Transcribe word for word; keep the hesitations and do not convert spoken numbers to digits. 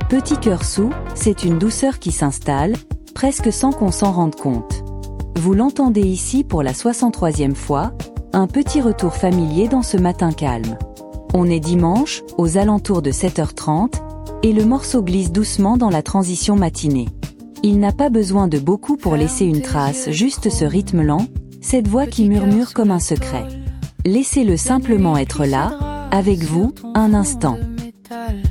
Petit cœur sous, c'est une douceur qui s'installe, presque sans qu'on s'en rende compte. Vous l'entendez ici pour la soixante-troisième fois, un petit retour familier dans ce matin calme. On est dimanche, aux alentours de sept heures trente, et le morceau glisse doucement dans la transition matinée. Il n'a pas besoin de beaucoup pour laisser une trace, juste ce rythme lent, cette voix qui murmure comme un secret. Laissez-le simplement être là, avec vous, un instant.